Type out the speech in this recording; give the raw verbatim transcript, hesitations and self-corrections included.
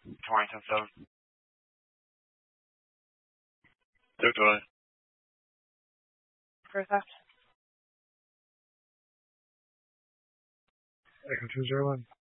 Torrington seven. Victoria. Perfect. Echo two zero one.